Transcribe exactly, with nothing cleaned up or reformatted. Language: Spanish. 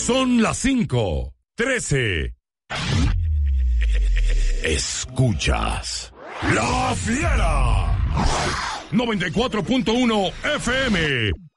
Son las cinco, trece. Escuchas La Fiera noventa y cuatro punto uno F M